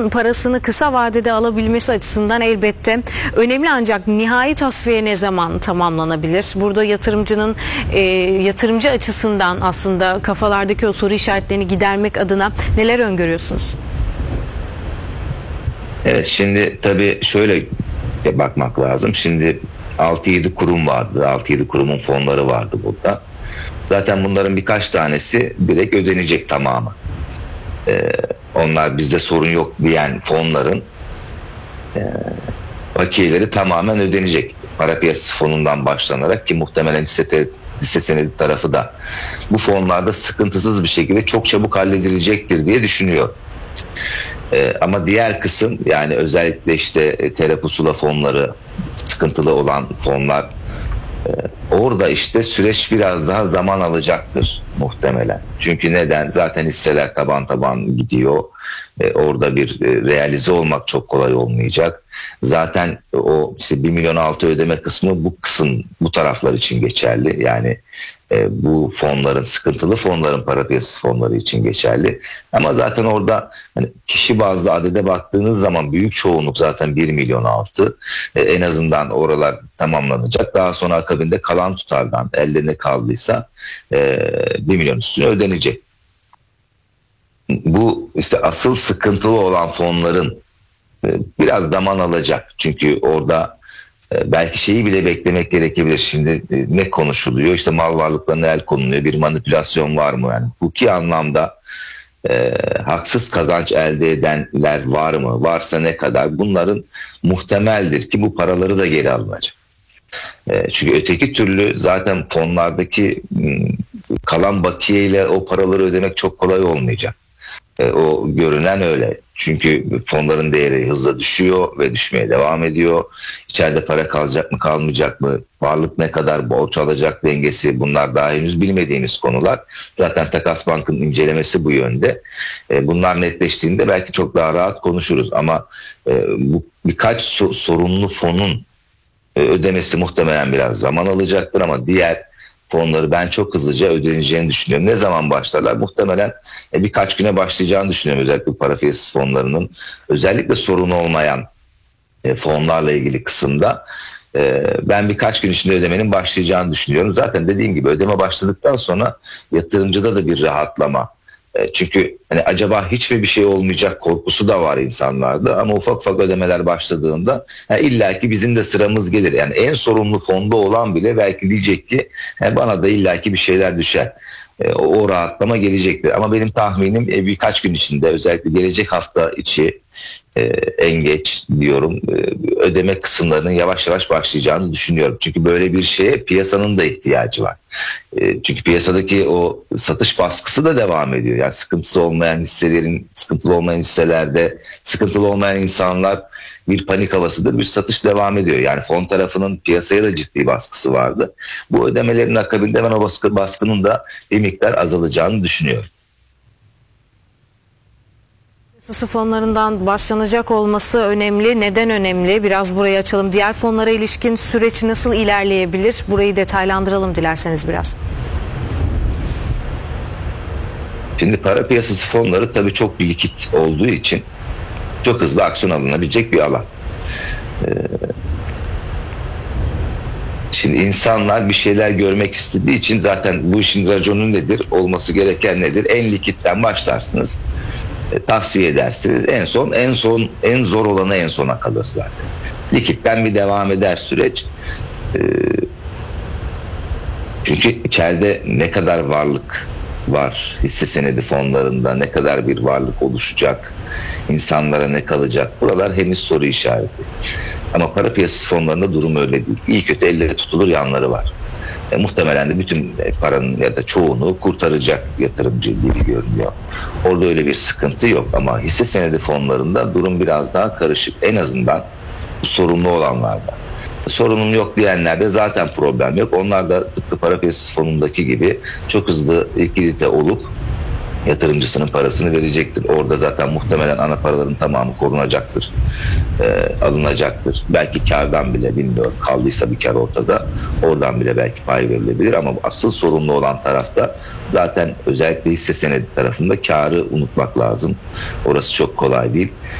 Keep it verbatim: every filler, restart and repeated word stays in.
yatırımcının parasını kısa vadede alabilmesi açısından elbette önemli, ancak nihai tasfiye ne zaman tamamlanabilir? Burada yatırımcının e, yatırımcı açısından aslında kafalardaki o soru işaretlerini gidermek adına neler öngörüyorsunuz? Evet, şimdi tabii şöyle bakmak lazım. Şimdi altı yedi kurum vardı. altı yedi kurumun fonları vardı burada. Zaten bunların birkaç tanesi direkt ödenecek tamamı. Ee, onlar bizde sorun yok diyen fonların e, bakiyeleri tamamen ödenecek. Para piyasası fonundan başlanarak, ki muhtemelen hisse, te, hisse senedi tarafı da bu fonlarda sıkıntısız bir şekilde çok çabuk halledilecektir diye düşünüyor. Ee, ama diğer kısım, yani özellikle işte e, terapusula fonları, sıkıntılı olan fonlar, e, orada işte süreç biraz daha zaman alacaktır muhtemelen. Çünkü neden? Zaten hisseler taban taban gidiyor. E, orada bir e, realize olmak çok kolay olmayacak. Zaten o işte bir milyon altı ödeme kısmı bu kısım, bu taraflar için geçerli. Yani e, bu fonların, sıkıntılı fonların para piyasası fonları için geçerli. Ama zaten orada hani kişi bazlı adede baktığınız zaman büyük çoğunluk zaten bir milyon altı. E, en azından oralar tamamlanacak. Daha sonra akabinde kalan tutardan ellerine kaldıysa e, bir milyon üstüne ödenecek. Bu işte asıl sıkıntılı olan fonların e, biraz zaman alacak. Çünkü orada e, belki şeyi bile beklemek gerekebilir. Şimdi e, ne konuşuluyor? İşte mal varlıklarına el konuluyor. Bir manipülasyon var mı? Yani hukuki anlamda e, haksız kazanç elde edenler var mı? Varsa ne kadar? Bunların muhtemeldir ki bu paraları da geri alınacak. E, çünkü öteki türlü zaten fonlardaki m, kalan bakiyeyle o paraları ödemek çok kolay olmayacak. E, o görünen öyle. Çünkü fonların değeri hızla düşüyor ve düşmeye devam ediyor. İçeride para kalacak mı, kalmayacak mı? Varlık ne kadar borç alacak dengesi, bunlar daha henüz bilmediğimiz konular. Zaten Takas Bank'ın incelemesi bu yönde. E, bunlar netleştiğinde belki çok daha rahat konuşuruz. Ama e, bu birkaç so- sorunlu fonun e, ödemesi muhtemelen biraz zaman alacaktır, ama diğer fonları ben çok hızlıca ödeneceğini düşünüyorum. Ne zaman başlarlar? Muhtemelen e, birkaç güne başlayacağını düşünüyorum. Özellikle para piyasası fonlarının, özellikle sorun olmayan e, fonlarla ilgili kısımda e, ben birkaç gün içinde ödemenin başlayacağını düşünüyorum. Zaten dediğim gibi ödeme başladıktan sonra yatırımcıda da bir rahatlama. E, çünkü hani acaba hiç mi bir şey olmayacak korkusu da var insanlarda, ama ufak ufak ödemeler başladığında yani illaki bizim de sıramız gelir. Yani en sorumlu fonda olan bile belki diyecek ki e, bana da illaki bir şeyler düşer. E, o, o rahatlama gelecektir. Ama benim tahminim e, birkaç gün içinde, özellikle gelecek hafta içi e, en geç diyorum e, ödeme kısımlarının yavaş yavaş başlayacağını düşünüyorum. Çünkü böyle bir şeye piyasanın da ihtiyacı var. E, çünkü piyasadaki o satış baskısı da devam ediyor. Yani sıkıntısı olmayan hisselerin, sıkıntılı olmayan hisselerde sıkıntılı olmayan insanlar, bir panik havasıdır. Bir satış devam ediyor. Yani fon tarafının piyasaya da ciddi baskısı vardı. Bu ödemelerin akabinde ben o baskı, baskının da bir miktar azalacağını düşünüyorum. Piyasası fonlarından başlanacak olması önemli. Neden önemli? Biraz burayı açalım. Diğer fonlara ilişkin süreç nasıl ilerleyebilir? Burayı detaylandıralım dilerseniz biraz. Şimdi para piyasası fonları tabii çok likit olduğu için çok hızlı aksiyon alınabilecek bir alan. Ee, şimdi insanlar bir şeyler görmek istediği için zaten bu işin raconu nedir? Olması gereken nedir? En likitten başlarsınız. E, tavsiye edersiniz. En son en son en zor olanı en sona kalır zaten. Likitten bir devam eder süreç. E, çünkü içeride ne kadar varlık var hisse senedi fonlarında, ne kadar bir varlık oluşacak, insanlara ne kalacak, buralar henüz soru işareti. Ama para piyasası fonlarında durum öyle değil. İyi kötü elle tutulur yanları var. E, muhtemelen de bütün paranın ya da çoğunu kurtaracak yatırımcı gibi görünüyor. Orada öyle bir sıkıntı yok, ama hisse senedi fonlarında durum biraz daha karışık. En azından sorunlu olanlarda. Sorunum yok diyenlerde zaten problem yok. Onlar da tıpkı para piyasası fonundaki gibi çok hızlı likidite olup yatırımcısının parasını verecektir. Orada zaten muhtemelen ana paraların tamamı korunacaktır, e, alınacaktır. Belki kardan bile, bilmiyorum, kaldıysa bir kar ortada, oradan bile belki pay verilebilir. Ama asıl sorumlu olan tarafta zaten özellikle hisse senedi tarafında karı unutmak lazım. Orası çok kolay değil.